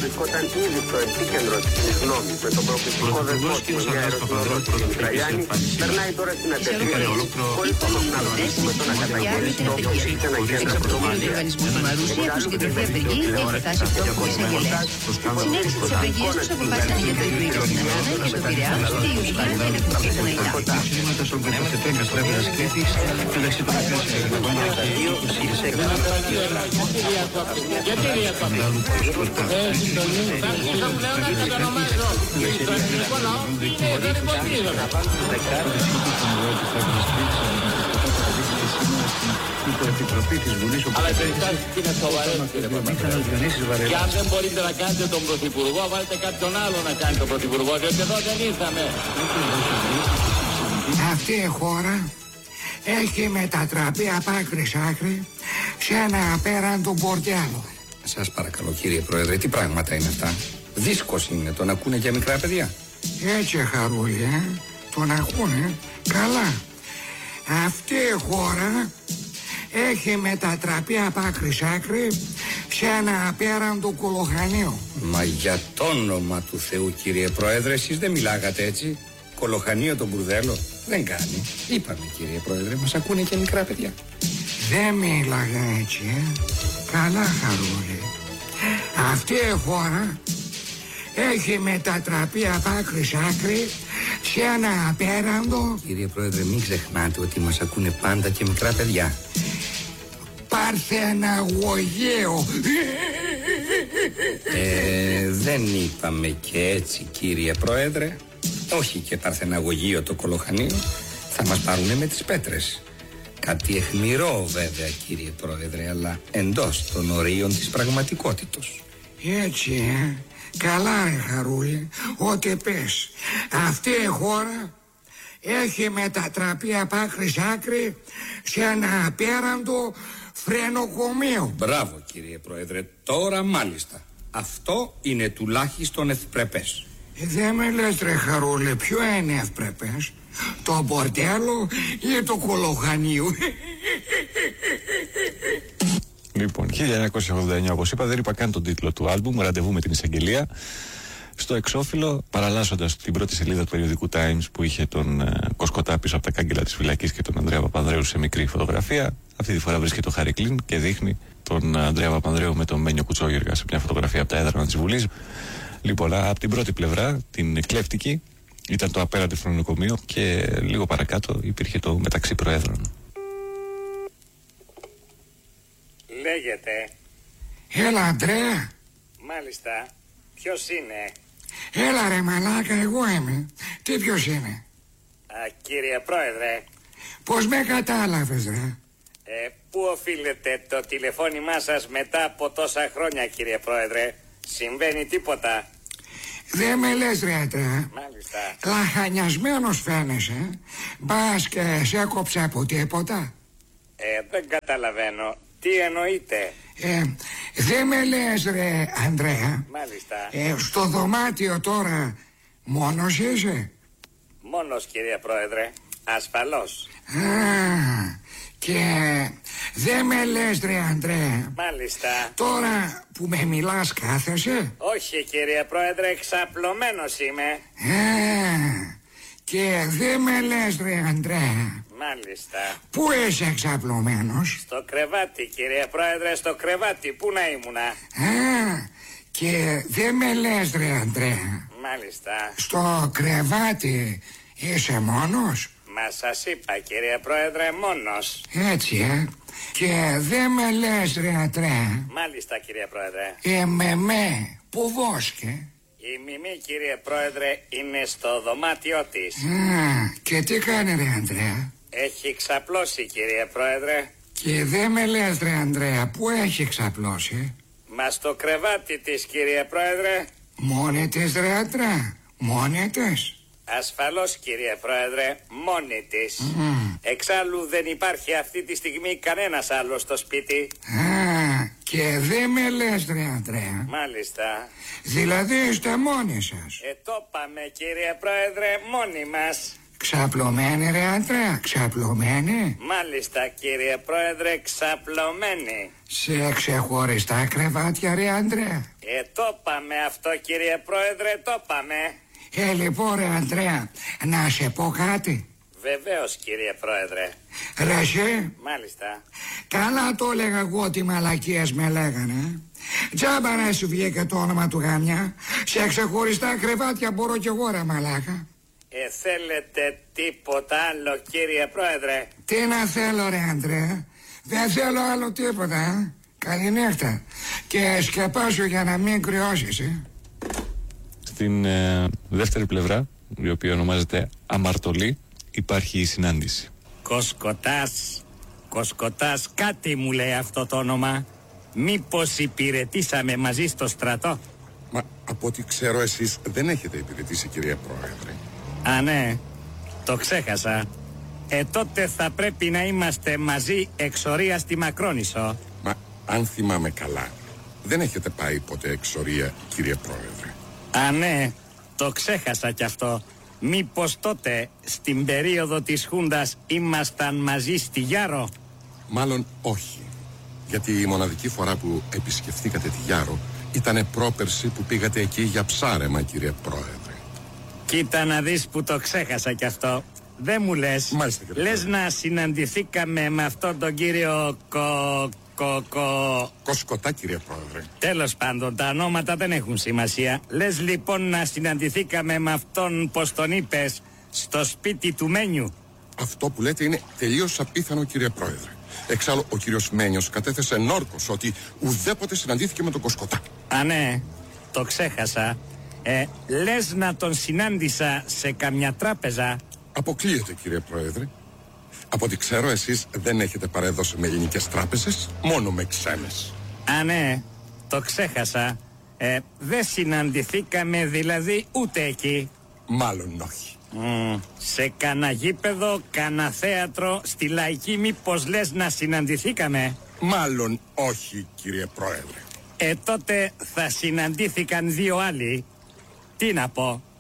βρισκόταν ήδη στο επίκεντρο της γνώμης με τον προκλητικό δεσμό του για αεροσυνοδότη του Μητραγιάννη, περνάει τώρα στην αντεπίθεση χωρίς όμως να ρωτήσουμε τον ακαταγγελιστή τόπος σε ένα κέντρο προμήθεια. Ο οργανισμός του Μαρούσι για τους συγκεκριμένους απεργίες έχει φτάσει αυτό που εισαγγελέας. Συνέχισε τις απεργίες τους αποφάσισαν για το Υπουργείο στην Ελλάδα και το Πειραιά στη Ιουγκοσλαβία και την Εθνική Υποεπιτροπή της Βουλής. Αλλά οι περιστάσεις είναι σοβαρές, κύριε Παπαδρέου. Και αν δεν μπορείτε να κάνετε τον Πρωθυπουργό, βάλτε κάποιον άλλο να κάνει τον Πρωθυπουργό, διότι εδώ δεν ήρθαμε. Αυτή η χώρα έχει μετατραπεί απ' άκρη σ' άκρη σε ένα απέραντο μπορτιάλο. Σας παρακαλώ κύριε Πρόεδρε, τι πράγματα είναι αυτά? Δίσκος είναι, τον ακούνε και μικρά παιδιά. Έτσι Χαρούλη, τον ακούνε καλά. Αυτή η χώρα έχει μετατραπεί απ' άκρη σ' άκρη σε ένα απέραντο κολοχανίο. Μα για το όνομα του Θεού κύριε Πρόεδρε, εσείς δεν μιλάγατε έτσι? Κολοχανίο τον μπουρδέλο δεν κάνει. Είπαμε κύριε Πρόεδρε, μας ακούνε και μικρά παιδιά. Δεν μίλαγα έτσι, καλά Χαρούλη. Αυτή η χώρα έχει μετατραπεί απ' άκρη σ' άκρη σε ένα απέραντο. Κύριε Πρόεδρε, μην ξεχνάτε ότι μας ακούνε πάντα και μικρά παιδιά. Παρθεναγωγείο. Δεν είπαμε και έτσι κύριε Πρόεδρε. Όχι και παρθεναγωγείο το κολοχανίο. Θα μας πάρουνε με τις πέτρες. Κάτι αιχμηρό βέβαια κύριε Πρόεδρε, αλλά εντός των ορίων της πραγματικότητος. Έτσι καλά ρε Χαρούλη, ό,τι πες. Αυτή η χώρα έχει μετατραπεί απ' άκρη σ' άκρη σε ένα απέραντο φρενοκομείο. Μπράβο κύριε Πρόεδρε, τώρα μάλιστα. Αυτό είναι τουλάχιστον ευπρεπές. Δεν με λες ρε Χαρούλη, ποιο είναι ευπρεπές? Το μπορτέλο ή το κολοχανίο? Λοιπόν, 1989 όπως είπα, δεν είπα καν τον τίτλο του άλμπουμ, ραντεβού με την εισαγγελία. Στο εξώφυλλο, παραλλάσσοντας την πρώτη σελίδα του περιοδικού Times που είχε τον Κοσκοτά πίσω από τα κάγκελα της φυλακής και τον Ανδρέα Παπανδρέου σε μικρή φωτογραφία, αυτή τη φορά βρίσκεται το Χάρη Κλίν και δείχνει τον Ανδρέα Παπανδρέου με τον Μένιο Κουτσόγεργα σε μια φωτογραφία από τα έδρανα της Βουλής. Λοιπόν, από την πρώτη πλευρά, την εκλέφτικη, ήταν το απέραντι φρονοκομείο και λίγο παρακάτω υπήρχε το μεταξύ προέδρων. Λέγεται. Έλα Αντρέα. Μάλιστα. Ποιος είναι? Έλα ρε μαλάκα, εγώ είμαι. Τι ποιος είναι? Κύριε Πρόεδρε. Πως με κατάλαβες ρε? Πού οφείλετε το τηλεφώνημά σας μετά από τόσα χρόνια κύριε Πρόεδρε? Συμβαίνει τίποτα? Δεν με λες ρε Αντρέα. Μάλιστα. Λαχανιασμένος φαίνεσαι. Μπας και σε έκοψε από τίποτα? Δεν καταλαβαίνω. Τι εννοείτε? Δεν με λες ρε Ανδρέα. Μάλιστα. Στο δωμάτιο τώρα μόνος είσαι? Μόνος κύριε Πρόεδρε. Ασφαλώς. Και δεν με λες ρε Ανδρέα. Μάλιστα. Τώρα που με μιλάς κάθεσαι? Όχι κύριε Πρόεδρε, εξαπλωμένος είμαι. Και δεν με λες ρε Ανδρέα. Μάλιστα. Πού είσαι εξαπλωμένος? Στο κρεβάτι κύριε Πρόεδρε, στο κρεβάτι. Πού να ήμουνα? Και δεν με λες ρε Ανδρέα. Μάλιστα. Στο κρεβάτι είσαι μόνος? Μα σας είπα κύριε Πρόεδρε, μόνος. Έτσι Και δεν με λες ρε Αντρέα. Μάλιστα κύριε Πρόεδρε. Με που βόσκε? Η Μιμή κύριε Πρόεδρε είναι στο δωμάτιό της. Και τι κάνει ρε Ανδρέα? Έχει ξαπλώσει κύριε Πρόεδρε. Και δεν με λες ρε Ανδρέα, πού έχει ξαπλώσει? Μα στο κρεβάτι της κύριε Πρόεδρε. Μόνη της ρε Αντρέα, μόνη της? Ασφαλώς κύριε Πρόεδρε, μόνη της. Εξάλλου δεν υπάρχει αυτή τη στιγμή κανένας άλλος στο σπίτι. Και δεν με λες ρε Αντρέα. Μάλιστα. Δηλαδή είστε μόνοι σας? Το πάμε κύριε Πρόεδρε, μόνοι μας. Ξαπλωμένη ρε Αντρέα, ξαπλωμένη. Μάλιστα κύριε Πρόεδρε, ξαπλωμένη. Σε ξεχωριστά κρεβάτια ρε Αντρέα. Το πάμε αυτό κύριε Πρόεδρε, το πάμε. Λοιπόν ρε Αντρέα, να σε πω κάτι. Βεβαίως κύριε Πρόεδρε. Ρε εσύ. Μάλιστα. Καλά το έλεγα εγώ ότι μαλακίες με λέγανε. Τζάμπα να σου βγήκε το όνομα του γαμιά. Σε ξεχωριστά κρεβάτια μπορώ κι εγώ ρε μαλάκα. Θέλετε τίποτα άλλο κύριε Πρόεδρε? Τι να θέλω ρε Αντρέα. Δεν θέλω άλλο τίποτα. Καληνύχτα. Και σκεπάσου για να μην κρυώσεις Στην δεύτερη πλευρά, η οποία ονομάζεται Αμαρτωλή, υπάρχει η συνάντηση. Κοσκοτάς, κάτι μου λέει αυτό το όνομα. Μήπως υπηρετήσαμε μαζί στο στρατό? Μα από ό,τι ξέρω εσείς δεν έχετε υπηρετήσει κυρία Πρόεδρε. Α ναι, το ξέχασα. Τότε θα πρέπει να είμαστε μαζί εξορία στη Μακρόνισσο. Μα αν θυμάμαι καλά, δεν έχετε πάει ποτέ εξορία κύριε Πρόεδρε. Α ναι, το ξέχασα κι αυτό. Μήπως τότε στην περίοδο της Χούντας ήμασταν μαζί στη Γιάρο? Μάλλον όχι. Γιατί η μοναδική φορά που επισκεφθήκατε τη Γιάρο ήτανε πρόπερση που πήγατε εκεί για ψάρεμα κύριε Πρόεδρε. Κοίτα να δεις που το ξέχασα κι αυτό. Δεν μου λες. Μάλιστα, λες να συναντηθήκαμε με αυτόν τον κύριο Κοσκοτά κύριε Πρόεδρε. Τέλος πάντων τα ονόματα δεν έχουν σημασία. Λες λοιπόν να συναντηθήκαμε με αυτόν, πως τον είπες, στο σπίτι του Μένιου? Αυτό που λέτε είναι τελείως απίθανο κύριε Πρόεδρε. Εξάλλου ο κύριος Μένιος κατέθεσε νόρκος ότι ουδέποτε συναντήθηκε με τον Κοσκοτά. Α ναι, το ξέχασα. Λες να τον συνάντησα σε καμιά τράπεζα? Αποκλείεται κύριε Πρόεδρε. Από ό,τι ξέρω εσείς δεν έχετε παρέδωση με ελληνικές τράπεζες, μόνο με ξένες. Α ναι, το ξέχασα. Δεν συναντηθήκαμε δηλαδή ούτε εκεί? Μάλλον όχι. Σε κανένα γήπεδο, κανένα θέατρο, στη Λαϊκή μήπως λες να συναντηθήκαμε? Μάλλον όχι κύριε Πρόεδρε. Τότε θα συναντήθηκαν δύο άλλοι. Τι να πω,